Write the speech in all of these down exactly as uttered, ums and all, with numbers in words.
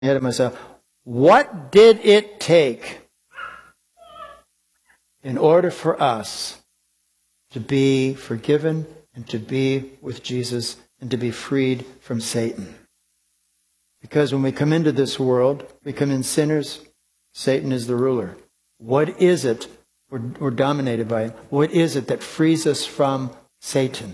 ahead of myself. What did it take in order for us to be forgiven and to be with Jesus and to be freed from Satan? Because when we come into this world, we come in sinners. Satan is the ruler. What is it we're, we're dominated by? What is it that frees us from Satan?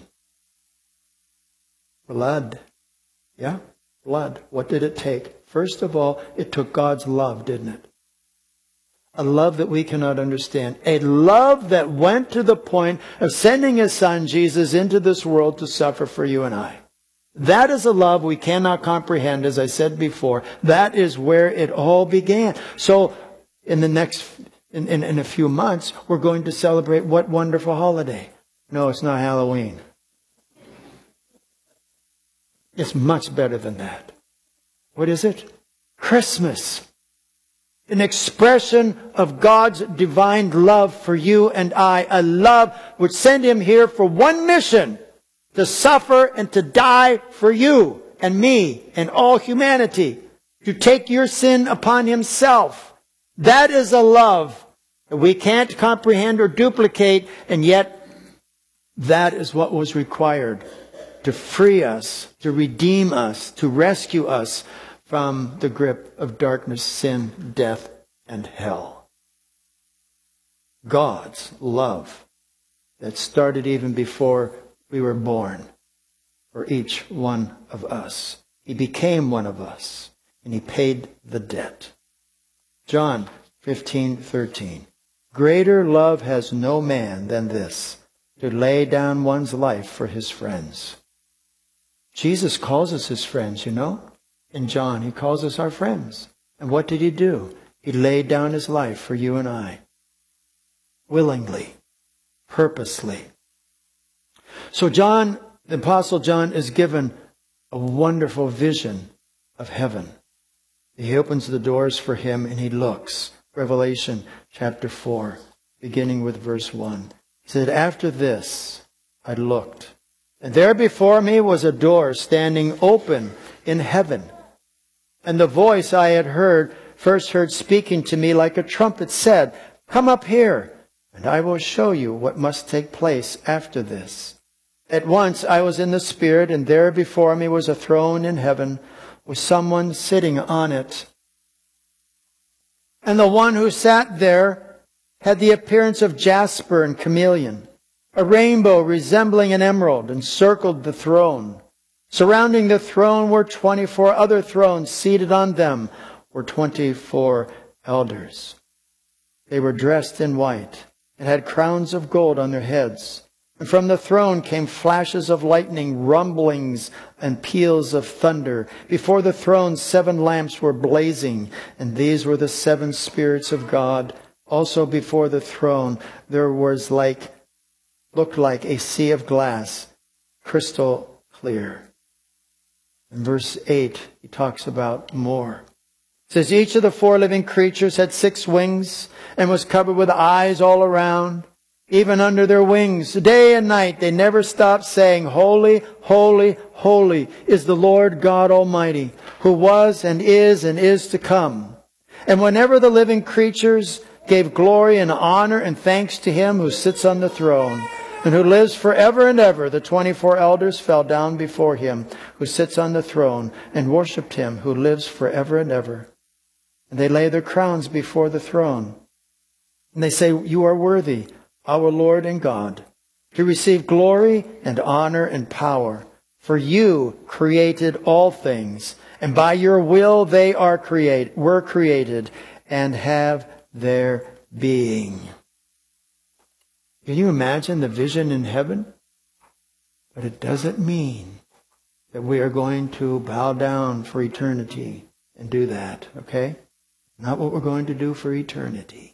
Blood. Yeah, blood. What did it take? First of all, it took God's love, didn't it? A love that we cannot understand. A love that went to the point of sending His Son, Jesus, into this world to suffer for you and I. That is a love we cannot comprehend, as I said before. That is where it all began. So, in the next, in, in, in a few months, we're going to celebrate what wonderful holiday? No, it's not Halloween. It's much better than that. What is it? Christmas. An expression of God's divine love for you and I. A love which sent Him here for one mission. To suffer and to die for you and me and all humanity. To take your sin upon Himself. That is a love that we can't comprehend or duplicate. And yet, that is what was required to free us, to redeem us, to rescue us from the grip of darkness, sin, death, and hell. God's love that started even before we were born for each one of us. He became one of us, and He paid the debt. John fifteen thirteen. Greater love has no man than this, to lay down one's life for his friends. Jesus calls us His friends, you know. In John, He calls us our friends. And what did He do? He laid down His life for you and I. Willingly. Purposely. So John, the Apostle John, is given a wonderful vision of heaven. He opens the doors for him and he looks. Revelation chapter four, beginning with verse one. He said, after this I looked, and there before me was a door standing open in heaven. And the voice I had heard, first heard speaking to me like a trumpet said, come up here, and I will show you what must take place after this. At once I was in the Spirit, and there before me was a throne in heaven, with someone sitting on it. And the one who sat there had the appearance of jasper and chameleon. A rainbow resembling an emerald encircled the throne. Surrounding the throne were twenty-four other thrones. Seated on them were twenty-four elders. They were dressed in white and had crowns of gold on their heads. And from the throne came flashes of lightning, rumblings, and peals of thunder. Before the throne, seven lamps were blazing, and these were the seven spirits of God. Also before the throne, there was like, looked like a sea of glass, crystal clear. In verse eight, he talks about more. It says, each of the four living creatures had six wings and was covered with eyes all around. Even under their wings, day and night, they never stopped saying, holy, holy, holy is the Lord God Almighty, who was and is and is to come. And whenever the living creatures gave glory and honor and thanks to Him who sits on the throne and who lives forever and ever, the twenty-four elders fell down before Him who sits on the throne and worshipped Him who lives forever and ever. And they lay their crowns before the throne. And they say, you are worthy, our Lord and God, to receive glory and honor and power. For you created all things, and by your will they are create, were created and have their being. Can you imagine the vision in heaven? But it doesn't mean that we are going to bow down for eternity and do that, okay? Not what we're going to do for eternity.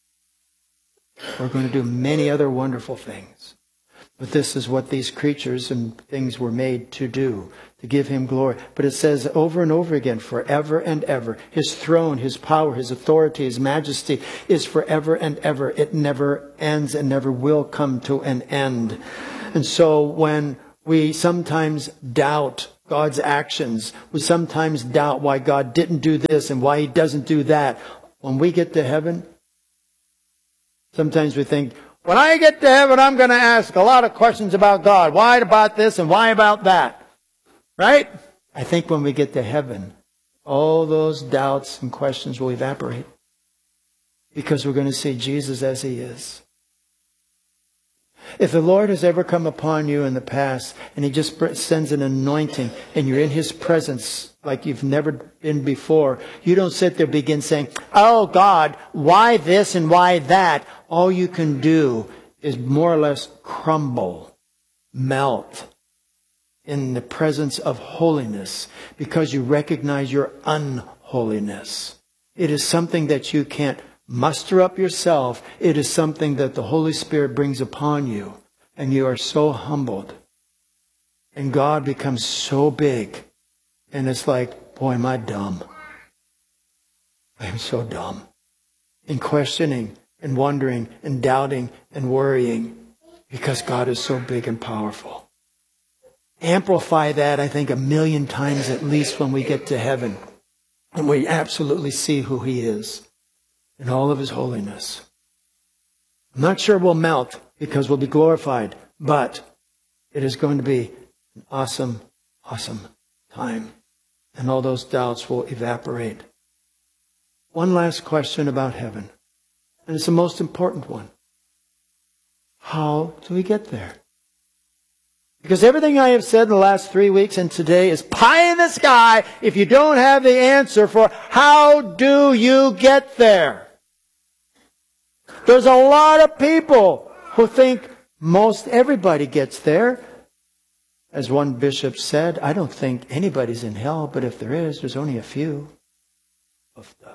We're going to do many other wonderful things. But this is what these creatures and things were made to do, to give Him glory. But it says over and over again, forever and ever. His throne, His power, His authority, His majesty is forever and ever. It never ends and never will come to an end. And so when we sometimes doubt God's actions. We sometimes doubt why God didn't do this and why He doesn't do that. When we get to heaven, sometimes we think, when I get to heaven, I'm going to ask a lot of questions about God. Why about this and why about that? Right? I think when we get to heaven, all those doubts and questions will evaporate. Because we're going to see Jesus as He is. If the Lord has ever come upon you in the past and He just sends an anointing and you're in His presence like you've never been before, you don't sit there and begin saying, oh God, why this and why that? All you can do is more or less crumble, melt in the presence of holiness because you recognize your unholiness. It is something that you can't muster up yourself. It is something that the Holy Spirit brings upon you. And you are so humbled. And God becomes so big. And it's like, boy, am I dumb. I am so dumb. In questioning and wondering and doubting and worrying. Because God is so big and powerful. Amplify that, I think, a million times at least when we get to heaven. And we absolutely see who He is. In all of His holiness. I'm not sure we'll melt because we'll be glorified, but it is going to be an awesome, awesome time. And all those doubts will evaporate. One last question about heaven. And it's the most important one. How do we get there? Because everything I have said in the last three weeks and today is pie in the sky if you don't have the answer for how do you get there. There's a lot of people who think most everybody gets there. As one bishop said, I don't think anybody's in hell, but if there is, there's only a few of the.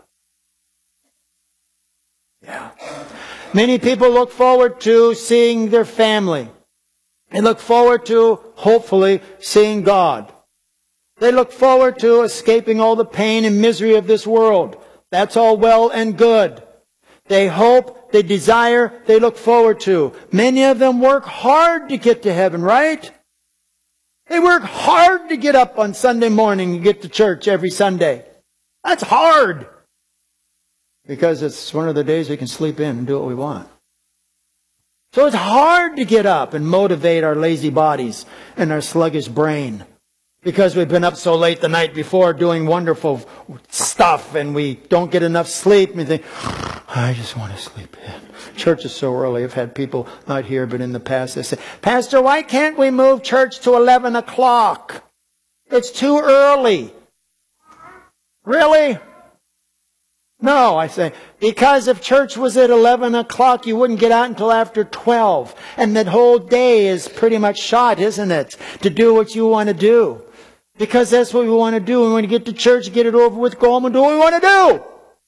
Yeah. Many people look forward to seeing their family. They look forward to, hopefully, seeing God. They look forward to escaping all the pain and misery of this world. That's all well and good. They hope, they desire, they look forward to. Many of them work hard to get to heaven, right? They work hard to get up on Sunday morning and get to church every Sunday. That's hard. Because it's one of the days we can sleep in and do what we want. So it's hard to get up and motivate our lazy bodies and our sluggish brain. Because we've been up so late the night before doing wonderful stuff and we don't get enough sleep. And we think, I just want to sleep in. Church is so early. I've had people not here, but in the past they say, Pastor, why can't we move church to eleven o'clock? It's too early. Really? No, I say, because if church was at eleven o'clock, you wouldn't get out until after twelve. And that whole day is pretty much shot, isn't it? To do what you want to do. Because that's what we want to do. We want to get to church, get it over with, go home and do what we want to do.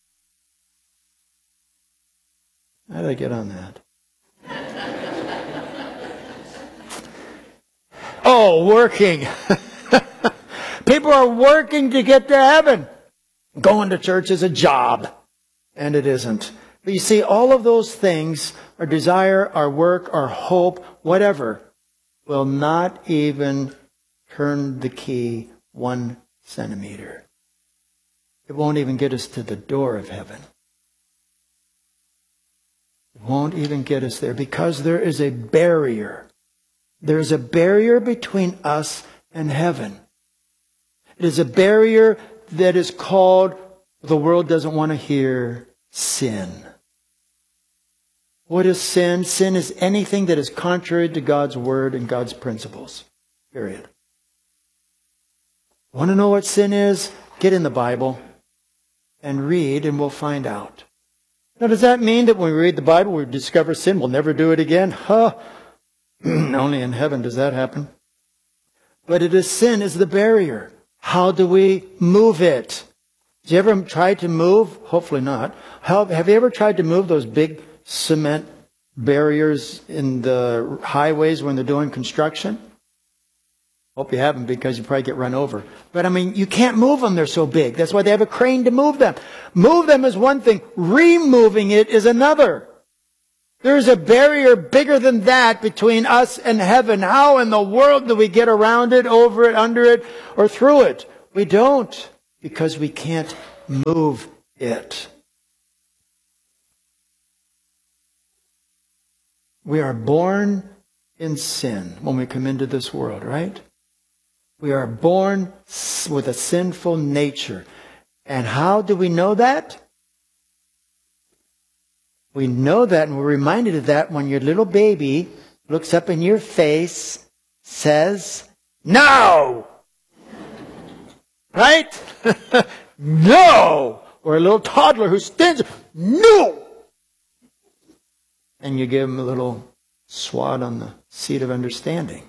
How did I get on that? Oh, working. People are working to get to heaven. Going to church is a job. And it isn't. But you see, all of those things, our desire, our work, our hope, whatever, will not even turn the key one centimeter. It won't even get us to the door of heaven. It won't even get us there because there is a barrier. There is a barrier between us and heaven. It is a barrier that is called, the world doesn't want to hear, sin. What is sin? Sin is anything that is contrary to God's word and God's principles. Period. Want to know what sin is? Get in the Bible and read and we'll find out. Now, does that mean that when we read the Bible, we discover sin, we'll never do it again? Huh? Only in heaven does that happen. But it is sin is the barrier. How do we move it? Have you ever tried to move? Hopefully not. How, have you ever tried to move those big cement barriers in the highways when they're doing construction? Hope you haven't because you probably get run over. But I mean, you can't move them. They're so big. That's why they have a crane to move them. Move them is one thing. Removing it is another. There's a barrier bigger than that between us and heaven. How in the world do we get around it, over it, under it, or through it? We don't, because we can't move it. We are born in sin when we come into this world, right? We are born with a sinful nature. And how do we know that? We know that, and we're reminded of that when your little baby looks up in your face, says, "No!" Right? "No!" Or a little toddler who stands, "No!" And you give him a little swat on the seat of understanding.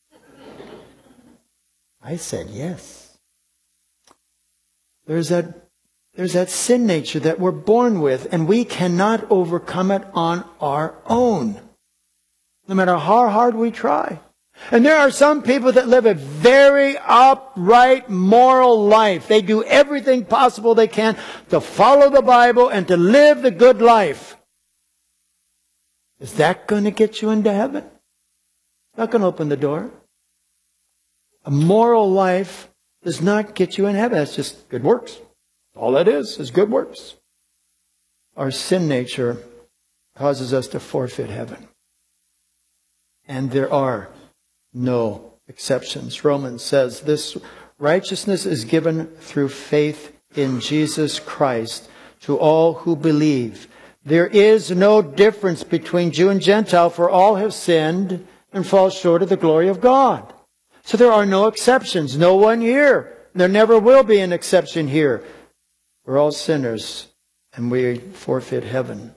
I said yes. There's that There's that sin nature that we're born with, and we cannot overcome it on our own, no matter how hard we try. And there are some people that live a very upright, moral life. They do everything possible they can to follow the Bible and to live the good life. Is that going to get you into heaven? It's not going to open the door. A moral life does not get you in heaven. That's just good works. All that is, is good works. Our sin nature causes us to forfeit heaven. And there are no exceptions. Romans says this righteousness is given through faith in Jesus Christ to all who believe. There is no difference between Jew and Gentile, for all have sinned and fall short of the glory of God. So there are no exceptions. No one here. There never will be an exception here. We're all sinners, and we forfeit heaven.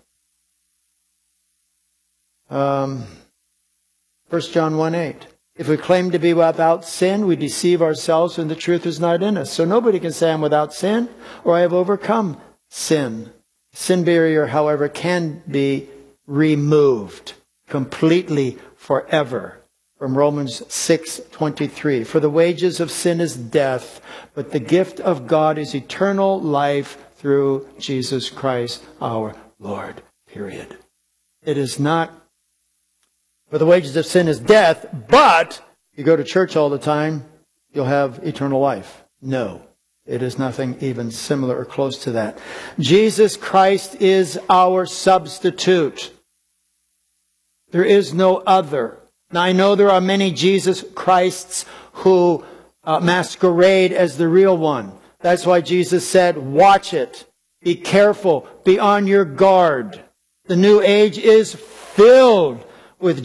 Um, First John one eight. If we claim to be without sin, we deceive ourselves and the truth is not in us. So nobody can say I'm without sin or I have overcome sin. Sin barrier, however, can be removed completely forever. From Romans six twenty-three. For the wages of sin is death, but the gift of God is eternal life through Jesus Christ our Lord. Period. It is not, for the wages of sin is death, but you go to church all the time, you'll have eternal life. No, it is nothing even similar or close to that. Jesus Christ is our substitute. There is no other. Now, I know there are many Jesus Christs who uh, masquerade as the real one. That's why Jesus said, watch it. Be careful. Be on your guard. The new age is filled with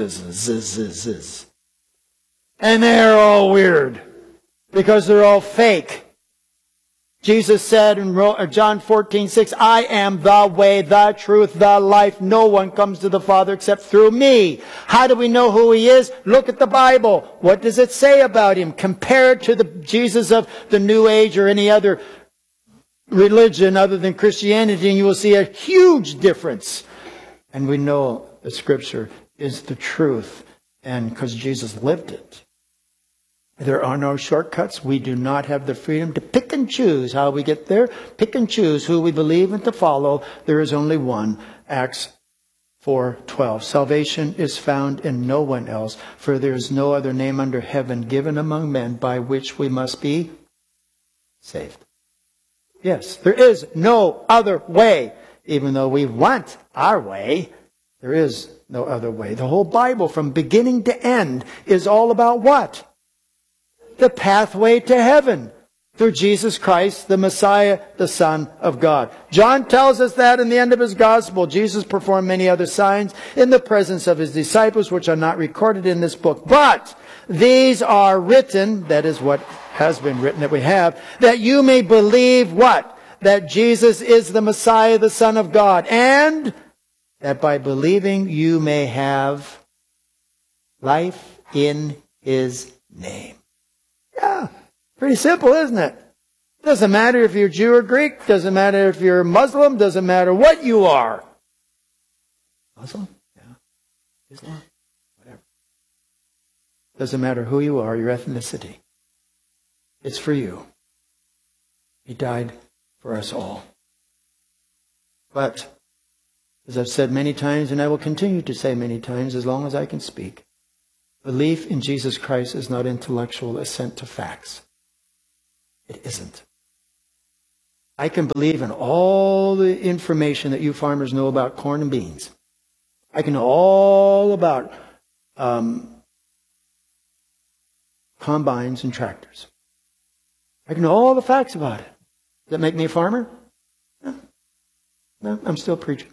Jesus. And they're all weird because they're all fake. Jesus said in John fourteen six, I am the way, the truth, the life. No one comes to the Father except through me. How do we know who He is? Look at the Bible. What does it say about Him? Compare it to the Jesus of the New Age or any other religion other than Christianity, and you will see a huge difference. And we know the Scripture is the truth, and because Jesus lived it. There are no shortcuts. We do not have the freedom to pick and choose how we get there. Pick and choose who we believe and to follow. There is only one. Acts four twelve. Salvation is found in no one else, for there is no other name under heaven given among men by which we must be saved. Yes, there is no other way. Even though we want our way, there is no other way. The whole Bible from beginning to end is all about what? The pathway to heaven through Jesus Christ, the Messiah, the Son of God. John tells us that in the end of his gospel. Jesus performed many other signs in the presence of his disciples, which are not recorded in this book. But these are written, that is what has been written that we have, that you may believe what? That Jesus is the Messiah, the Son of God. And that by believing you may have life in His name. Yeah, pretty simple, isn't it? Doesn't matter if you're Jew or Greek. Doesn't matter if you're Muslim. Doesn't matter what you are. Muslim? Yeah. Islam? Whatever. Doesn't matter who you are, your ethnicity. It's for you. He died for us all. But As I've said many times, and I will continue to say many times as long as I can speak, belief in Jesus Christ is not intellectual assent to facts. It isn't. I can believe in all the information that you farmers know about corn and beans. I can know all about um, combines and tractors. I can know all the facts about it. Does that make me a farmer? No. No, I'm still preaching.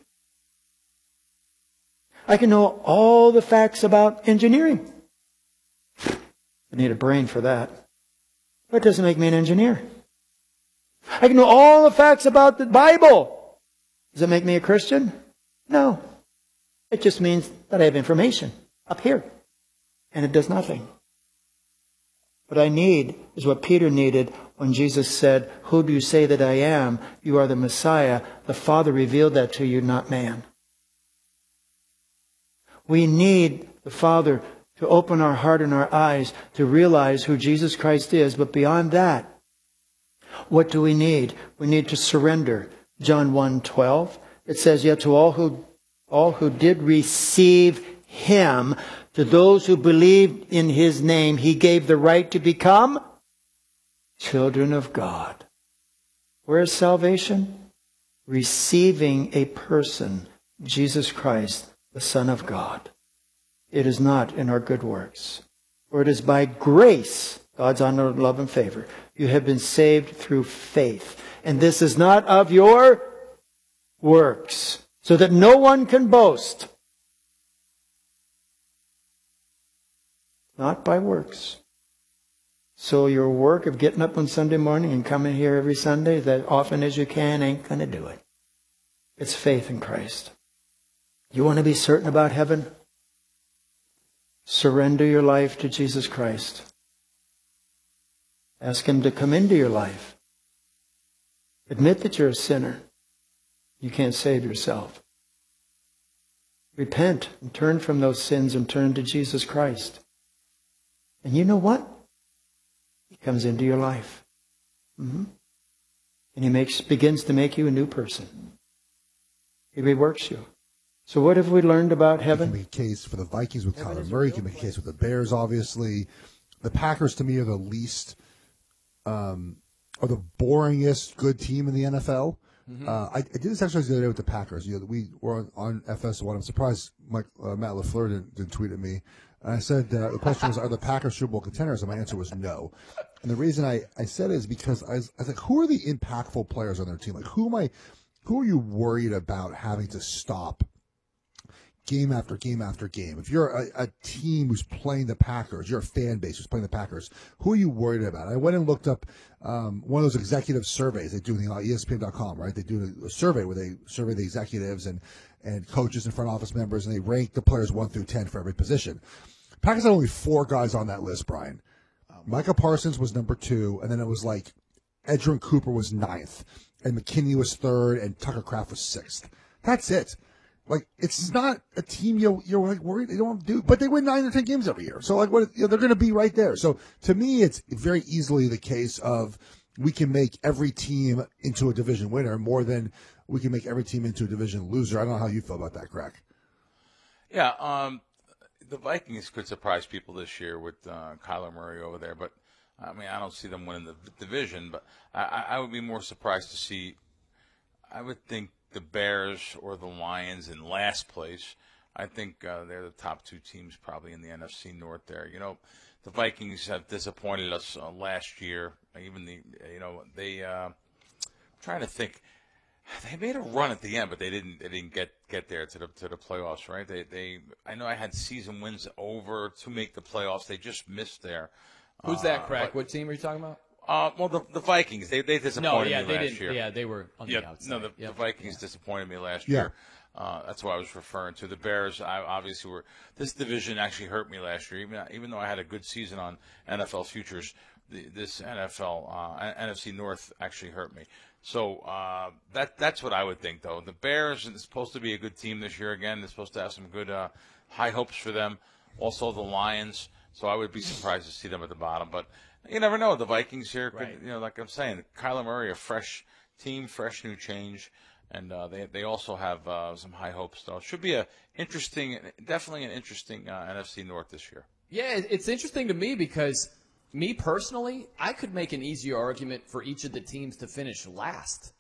I can know all the facts about engineering. I need a brain for that. That doesn't make me an engineer. I can know all the facts about the Bible. Does it make me a Christian? No. It just means that I have information up here. And it does nothing. What I need is what Peter needed when Jesus said, "Who do you say that I am? You are the Messiah." The Father revealed that to you, not man. We need the Father to open our heart and our eyes to realize who Jesus Christ is. But beyond that, what do we need? We need to surrender. John one twelve. It says, "Yet to all who all who did receive him, to those who believed in his name, he gave the right to become children of God." Where is salvation? Receiving a person, Jesus Christ, the Son of God. It is not in our good works. For it is by grace, God's honor, love, and favor, you have been saved through faith. And this is not of your works, so that no one can boast. Not by works. So your work of getting up on Sunday morning and coming here every Sunday, that often as you can, ain't going to do it. It's faith in Christ. You want to be certain about heaven? Surrender your life to Jesus Christ. Ask him to come into your life. Admit that you're a sinner. You can't save yourself. Repent and turn from those sins and turn to Jesus Christ. And you know what? He comes into your life. Mm-hmm. And he makes begins to make you a new person. He reworks you. So what have we learned about heaven? You can make a case for the Vikings with Kyler Murray. You can make a case with the Bears, obviously. The Packers, to me, are the least, um, are the boringest good team in the N F L. Mm-hmm. Uh, I, I did this exercise the other day with the Packers. You know, we were on, on F S one. I'm surprised Mike, uh, Matt LaFleur didn't, didn't tweet at me. And I said, uh, the question was, are the Packers Super Bowl contenders? And my answer was no. And the reason I, I said it is because I was, I was like, who are the impactful players on their team? Like, who am I, who are you worried about having to stop game after game after game? If you're a, a team who's playing the Packers, you're a fan base who's playing the Packers, who are you worried about? I went and looked up um, one of those executive surveys they do in the E S P N dot com, right? They do a, a survey where they survey the executives and, and coaches and front office members, and they rank the players one through ten for every position. Packers had only four guys on that list, Brian. Micah Parsons was number two, and then it was like Edgerrin Cooper was ninth, and McKinney was third, and Tucker Kraft was sixth. That's it. Like, it's not a team you're, you're like worried they don't do, but they win nine or ten games every year. So, like, what you know, they're going to be right there. So, to me, it's very easily the case of we can make every team into a division winner more than we can make every team into a division loser. I don't know how you feel about that, Craig. Yeah, um, the Vikings could surprise people this year with uh, Kyler Murray over there, but I mean, I don't see them winning the division. But I, I would be more surprised to see. I would think the Bears or the Lions in last place. I think uh, they're the top two teams probably in the N F C North there. You know, the Vikings have disappointed us uh, last year. Even the, you know, they, uh, I'm trying to think, they made a run at the end, but they didn't, they didn't get, get there to the, to the playoffs, right? They, they, I know I had season wins over to make the playoffs. They just missed there. Who's that, uh, Crack? but, What team are you talking about? Uh, well, the, the Vikings, they, they disappointed no, yeah, me they last didn't, year. Yeah, they were on the yep. outside. No, the, yep. the Vikings yeah. disappointed me last yeah. year. Uh, that's what I was referring to. The Bears, I obviously were. This division actually hurt me last year. Even even though I had a good season on N F L futures, the, this N F L uh, N F C North actually hurt me. So uh, that that's what I would think, though. The Bears is supposed to be a good team this year again. They're supposed to have some good uh, high hopes for them. Also the Lions. So I would be surprised to see them at the bottom, but you never know. The Vikings here, could, right. you know, like I'm saying, Kyler Murray, a fresh team, fresh new change. and uh, they they also have uh, some high hopes. So it should be a interesting, definitely an interesting uh, N F C North this year. Yeah, it's interesting to me because me personally, I could make an easier argument for each of the teams to finish last